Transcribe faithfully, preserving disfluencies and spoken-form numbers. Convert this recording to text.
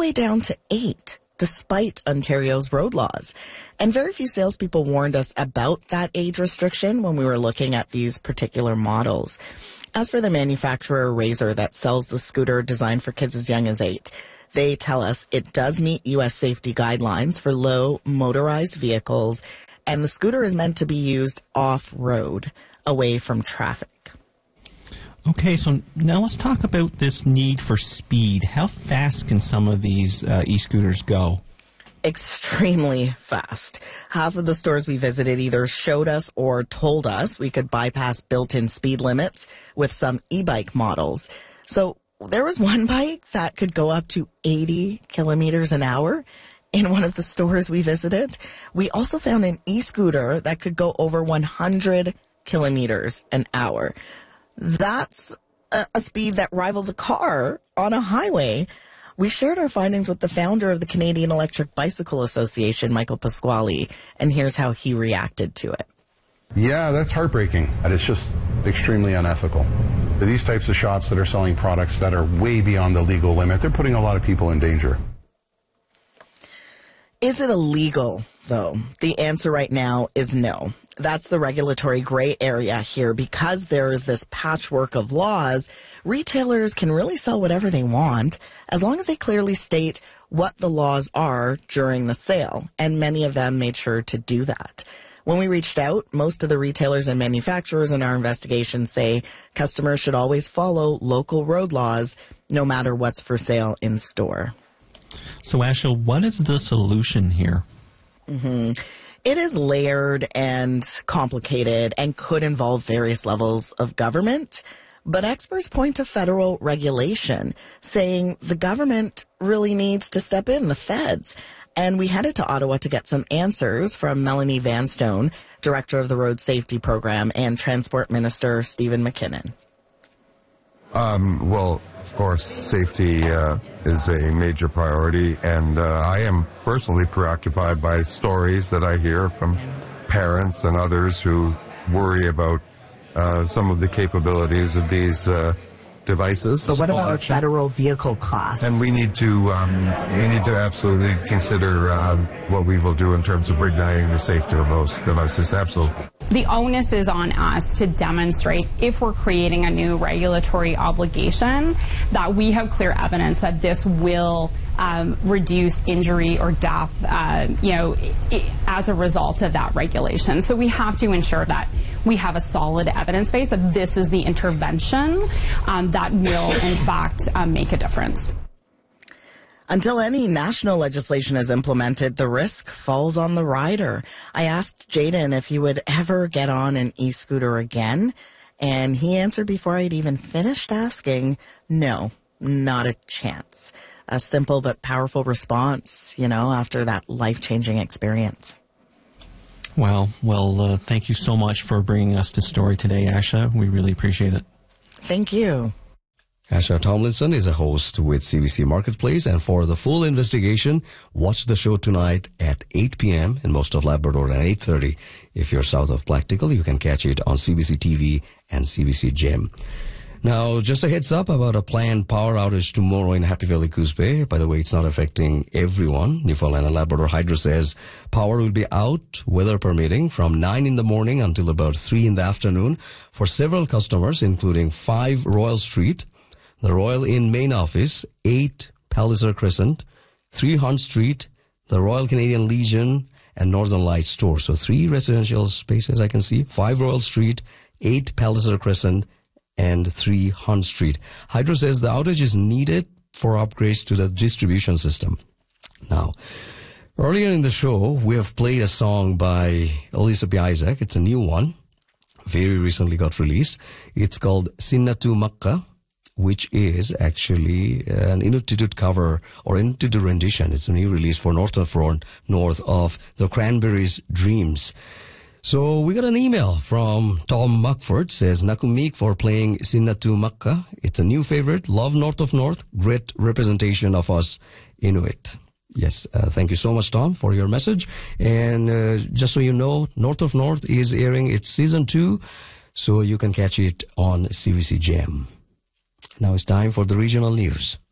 way down to eight, despite Ontario's road laws. And very few salespeople warned us about that age restriction when we were looking at these particular models. As for the manufacturer Razor that sells the scooter designed for kids as young as eight, they tell us it does meet U S safety guidelines for low motorized vehicles, and the scooter is meant to be used off-road, away from traffic. Okay, so now let's talk about this need for speed. How fast can some of these uh, e-scooters go? Extremely fast. Half of the stores we visited either showed us or told us we could bypass built-in speed limits with some e-bike models. So there was one bike that could go up to eighty kilometers an hour in one of the stores we visited. We also found an e-scooter that could go over one hundred kilometers an hour. That's a, a speed that rivals a car on a highway. We shared our findings with the founder of the Canadian Electric Bicycle Association, Michael Pasquale, and here's how he reacted to it. Yeah, that's heartbreaking. And it's just extremely unethical. These types of shops that are selling products that are way beyond the legal limit, they're putting a lot of people in danger. Is it illegal, though? The answer right now is no. That's the regulatory gray area here. Because there is this patchwork of laws, retailers can really sell whatever they want as long as they clearly state what the laws are during the sale, and many of them made sure to do that. When we reached out, most of the retailers and manufacturers in our investigation say customers should always follow local road laws no matter what's for sale in store. So, Asha, what is the solution here? Mm-hmm. It is layered and complicated and could involve various levels of government. But experts point to federal regulation, saying the government really needs to step in, the feds. And we headed to Ottawa to get some answers from Melanie Vanstone, Director of the Road Safety Program, and Transport Minister Stephen McKinnon. Um, well, of course, safety uh, is a major priority, and uh, I am personally preoccupied by stories that I hear from parents and others who worry about uh, some of the capabilities of these uh, devices. So what about a federal vehicle class? And we need to um, we need to absolutely consider uh, what we will do in terms of regulating the safety of those devices. Absolutely. The onus is on us to demonstrate, if we're creating a new regulatory obligation, that we have clear evidence that this will um, reduce injury or death, uh, you know, I- as a result of that regulation. So we have to ensure that we have a solid evidence base that this is the intervention um, that will, in fact, um, make a difference. Until any national legislation is implemented, the risk falls on the rider. I asked Jaden if he would ever get on an e-scooter again, and he answered before I'd even finished asking, no, not a chance. A simple but powerful response, you know, after that life-changing experience. Wow. Well, uh, thank you so much for bringing us this story today, Asha. We really appreciate it. Thank you. Asha Tomlinson is a host with C B C Marketplace, and for the full investigation, watch the show tonight at eight p.m. in most of Labrador and eight thirty. If you're south of Practical, you can catch it on C B C T V and C B C Gem. Now, just a heads up about a planned power outage tomorrow in Happy Valley, Coos Bay. By the way, it's not affecting everyone. Newfoundland and Labrador Hydro says power will be out, weather permitting, from nine in the morning until about three in the afternoon for several customers, including five Royal Street, the Royal Inn main office, eight Palliser Crescent, three Hunt Street, the Royal Canadian Legion, and Northern Light store. So three residential spaces I can see, five Royal Street, eight Palliser Crescent, and three Hunt Street. Hydro says the outage is needed for upgrades to the distribution system. Now, earlier in the show, we have played a song by Elisa B. Isaac. It's a new one, very recently got released. It's called Sinnatu Makka, which is actually an Inuktitut cover or Inuktitut rendition. It's a new release for Northern Front, north of the Cranberries' Dreams. So we got an email from Tom Muckford, says, Nakumik for playing Sinnatu Makka. It's a new favorite. Love North of North. Great representation of us Inuit. Yes, uh, thank you so much, Tom, for your message. And uh, just so you know, North of North is airing its season two, so you can catch it on C B C Gem. Now it's time for the regional news.